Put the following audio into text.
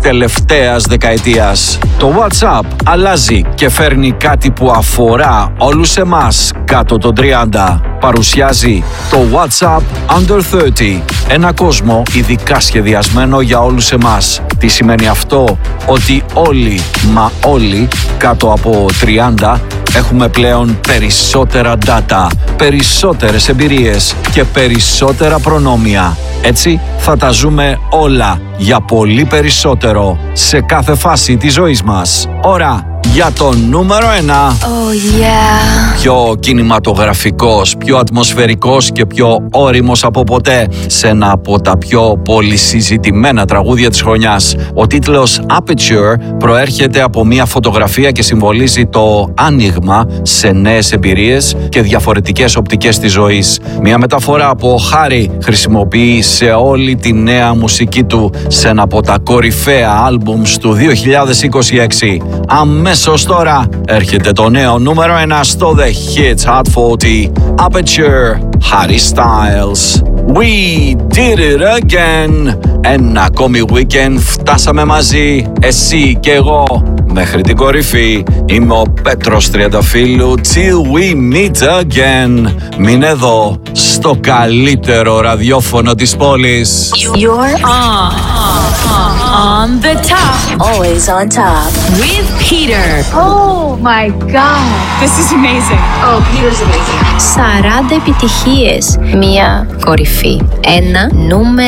τελευταίας δεκαετίας. Το WhatsApp αλλάζει και φέρνει κάτι που αφορά όλους εμάς κάτω των 30. Παρουσιάζει το WhatsApp Under 30, ένα κόσμο ειδικά σχεδιασμένο για όλους εμάς. Τι σημαίνει αυτό? Ότι όλοι, μα όλοι, κάτω από 30 έχουμε πλέον περισσότερα data, περισσότερες εμπειρίες και περισσότερα προνόμια. Έτσι θα τα ζούμε όλα για πολύ περισσότερο σε κάθε φάση της ζωής μας. Ώρα για το νούμερο 1. Oh yeah. Πιο κινηματογραφικός, πιο ατμοσφαιρικός και πιο όριμος από ποτέ σε ένα από τα πιο πολυσυζητημένα τραγούδια της χρονιάς. Ο τίτλος Aperture προέρχεται από μια φωτογραφία και συμβολίζει το άνοιγμα σε νέες εμπειρίες και διαφορετικές οπτικές της ζωής. Μια μεταφορά που ο Χάρη χρησιμοποιεί σε όλη τη νέα μουσική του σε ένα από τα κορυφαία άλμπουμς του 2026. Αμέσως τώρα έρχεται το νέο νούμερο 1 στο The Hits Hot 40. Aperture, Harry Styles. We did it again. Ένα ακόμη weekend φτάσαμε μαζί, εσύ και εγώ, μέχρι την κορυφή. Είμαι ο Πέτρος Τριανταφύλου. Till we meet again. Μείνε εδώ, στο καλύτερο ραδιόφωνο της πόλης. You're on the top. Always on top. With Peter. Oh my God. This is amazing. Oh, Peter's amazing. 40 επιτυχίες. Μία κορυφή. Ένα νούμερο.